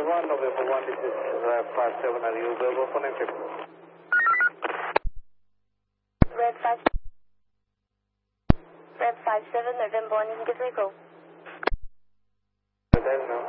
1, November 1, this is 57, are you available for next trip? Red 57, November 1, you can give me a call. There now.